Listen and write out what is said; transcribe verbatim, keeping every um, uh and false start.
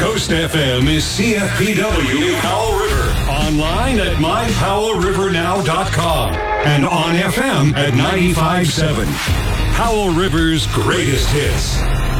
Coast F M is C F P W Powell River. Online at my powell river now dot com and on F M at ninety-five point seven. Powell River's greatest hits.